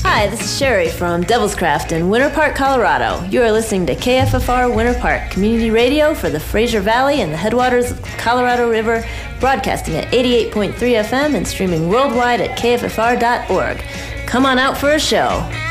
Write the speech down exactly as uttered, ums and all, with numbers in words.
Hi, this is Sherry from Devil's Craft in Winter Park, Colorado. You are listening to K F F R Winter Park, community radio for the Fraser Valley and the headwaters of the Colorado River, broadcasting at eighty-eight point three F M and streaming worldwide at K F F R dot org. Come on out for a show.